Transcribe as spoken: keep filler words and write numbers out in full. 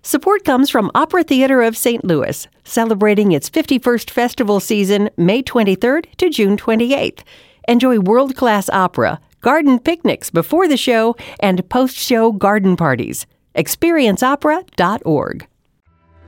Support comes from Opera Theater of Saint Louis, celebrating its fifty-first festival season May twenty-third to June twenty-eighth. Enjoy world-class opera, garden picnics before the show, and post-show garden parties. experience opera dot org.